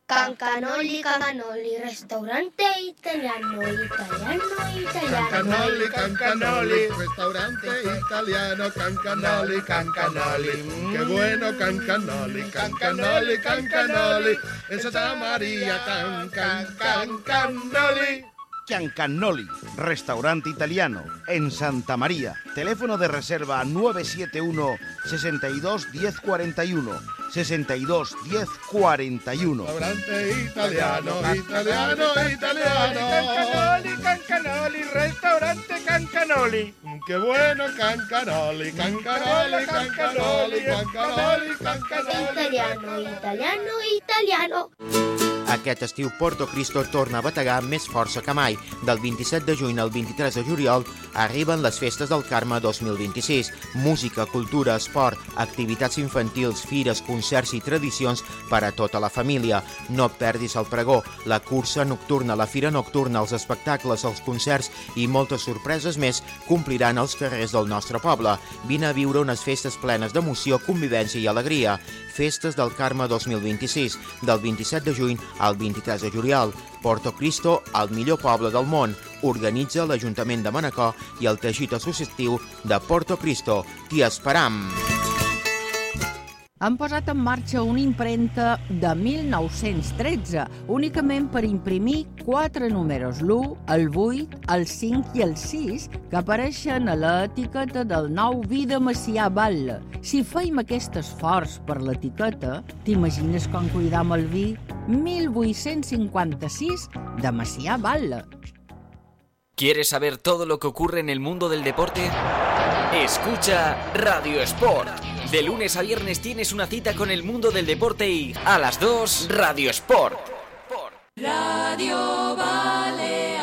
Cancanoli, Cancanoli, restaurante italiano, Cancanoli, Cancanoli, restaurante italiano, Cancanoli, Cancanoli. Qué bueno Cancanoli, Cancanoli, Cancanoli. En Santa María, Cancanoli. Cancanoli, restaurante italiano, en Santa María. Teléfono de reserva 971 62 10 41. 62 10 41. Restaurante italiano, italiano, italiano. Cancanoli, Cancanoli, restaurante Cancanoli. Qué bueno Cancanoli, Cancanoli, Cancanoli, Cancanoli, Cancanoli. Italiano. Aquest estiu Porto Cristo torna a bategar més força que mai. Del 27 de juny al 23 de juliol arriben les Festes del Carme 2026. Música, cultura, esport, activitats infantils, fires, concerts i tradicions per a tota la família. No perdis el pregó, la cursa nocturna, la fira nocturna, els espectacles, els concerts i moltes sorpreses més compliran els carrers del nostre poble. Vine a viure unes festes plenes d'emoció, convivència i alegria. Festes del Carme 2026, del 27 de juny al 23 de juliol. Porto Cristo, el millor poble del món. Organitza l'Ajuntament de Manacor i el teixit associatiu de Porto Cristo. T'hi esperam! Han posat en marxa una impremta de 1913, únicament per imprimir 4 números, l'1, el 8, el 5 i el 6, que apareixen a l'etiqueta del nou vi de Macià Batlle. Si feim aquest esforç per l'etiqueta, t'imagines com cuidam el vi 1856 de Macià Batlle. ¿Quieres saber todo lo que ocurre en el mundo del deporte? Escucha Radio Sport. De lunes a viernes tienes una cita con el mundo del deporte y a las 2 Radio Sport. Radio Balear.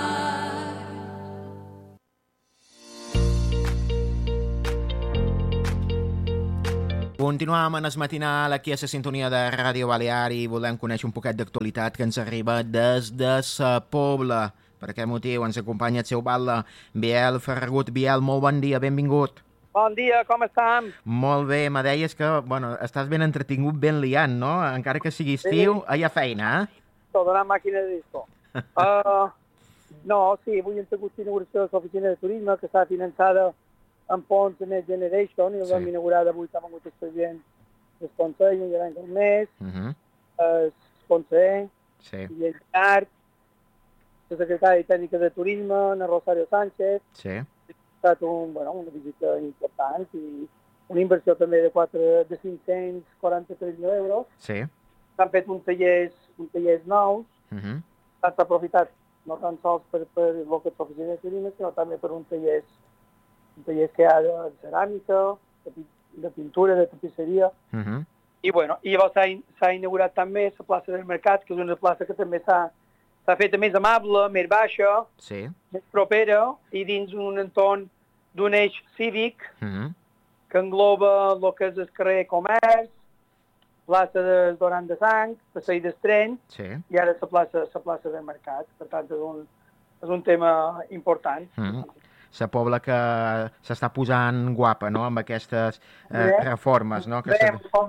Continuem en el matinal aquí a la sintonia de Ràdio Balear i volem conèixer un poquet d'actualitat que ens arriba des de sa Pobla. Per aquest motiu ens acompanya el seu batlle, Biel Ferragut. Biel, molt bon dia, benvingut. Bon dia, com estem? Molt bé, me deies que estàs ben entretingut, ben liant, no? Encara que sigui estiu, hi ha feina, eh? Tota una màquina de disco. No, sí, avui hem tingut inauguració de l'oficina de turisme que està finançada amb fons de Next Generation i el vam inaugurar avui, s'ha vengut el president del Consell, un gran del mes, el conseller, i el Llart, la secretària tècnica de turisme, Ana Rosario Sánchez. Sí. Ha estat una visita important i una inversió també de 543.000 euros. Sí. S'han fet uns tallers nous, s'han aprofitat no tan sols per el que és l'oficina de turisme, sinó també per uns tallers que hi ha de ceràmica, de pintura, de tapisseria. I llavors s'ha inaugurat també la plaça del Mercat, que és una plaça que també s'ha feta més amable, més baixa, més propera i dins un entorn d'un eix cívic que engloba el que és el carrer Comerç, plaça del Duran de Sang, passeig del Tren i ara la plaça del Mercat. Per tant, és un tema important. La Pobla que s'està posant guapa, no?, amb aquestes reformes, no? Bé.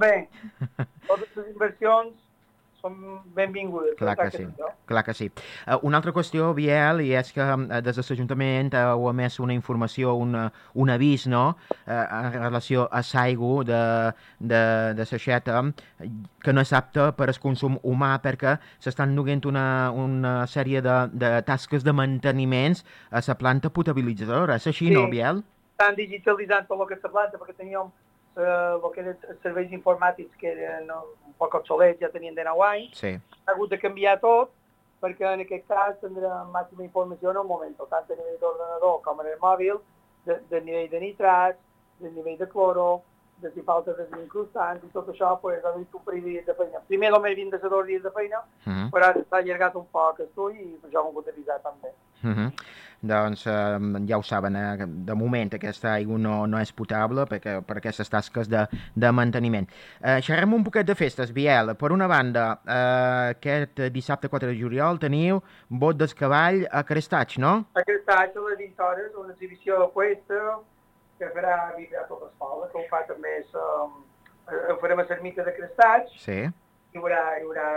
Totes les inversions són benvingudes. Clar que sí. Una altra qüestió, Biel, i és que des de l'Ajuntament heu emès una informació, un avís, no?, en relació a l'aigua de Saixeta, que no és apta per al consum humà perquè s'estan duent una sèrie de tasques de manteniments a la planta potabilitzadora. És així, no, Biel? Estan digitalitzant tot el que és la planta perquè teníem el que eren els serveis informàtics que eren un poc obsolets, ja tenien de 9 anys. Ha hagut de canviar tot perquè en aquest cas tindrem màxima informació en el moment, tant a nivell d'ordenador com en el mòbil, del nivell de nitrats, del nivell de cloro, de si falta desincrustants i tot això, doncs ha dut un parell de dies de feina. Primer només 22 dies de feina, però ara s'ha allargat un poc l'estudi i per això ho hem hagut d'avisar també. Doncs ja ho saben, de moment aquesta aigua no és potable per aquestes tasques de manteniment. Xerrem un poquet de festes, Biel. Per una banda, aquest dissabte 4 de juliol teniu Bot del Cavall a Crestatx, no? A Crestatx, a les 20 hores, una exhibició de festa que farà vibrar tota l'escola, que ho fa també ho farem a l'ermita de Crestatx. Sí. Hi haurà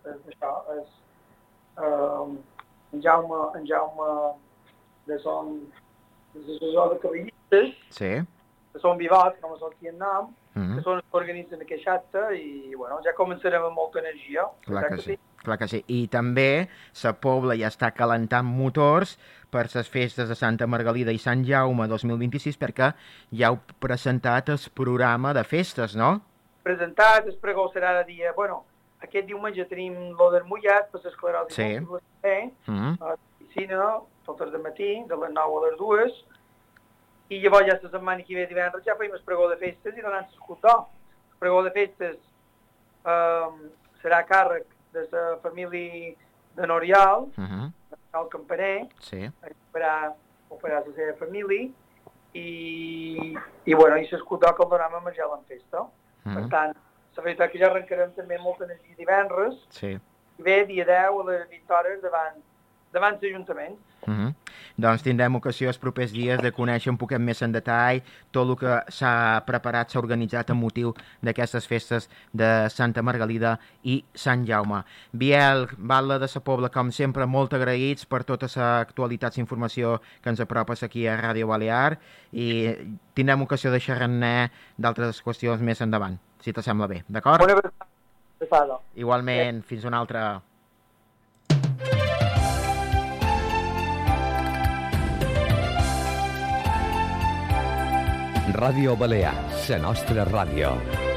en Jaume de son de cavallistes, Sí. que són Vivat, com és quin nom, que són els que organitzen aquest acte i bueno, ja començarem amb molta energia. Clar que sí. I també la Pobla ja està calentant motors per les festes de Santa Margalida i Sant Jaume 2026 perquè ja heu presentat el programa de festes, no? Presentat, el pregó serà de dia... Bueno, aquest diumenge tenim lo del mullat per l'esclerosi múltiple, a la piscina, totes de matí, de les 9 a les 2, i llavors ja la setmana que ve divendres ja feim el pregó de festes i donant l'escoltar. El pregó de festes serà a càrrec de la família de Norial, el campaner, ho farà la seva família, i bueno, i l'escoltar que el donem a menjar en festa. Per tant, la veritat que ja arrencarem també molta energia divendres, i ve dia 10 a les 20 hores davant l'Ajuntament. Doncs tindrem ocasió els propers dies de conèixer un poquet més en detall tot el que s'ha preparat, s'ha organitzat amb motiu d'aquestes festes de Santa Margalida i Sant Jaume. Biel, Batlle de la Pobla, com sempre, molt agraïts per tota l'actualitat i informació que ens apropes aquí a Ràdio Balear i tindrem ocasió de xerrar d'altres qüestions més endavant, si te sembla bé, d'acord? Bona abraçada. Igualment, fins una altra. Ràdio Balear, la nostra ràdio.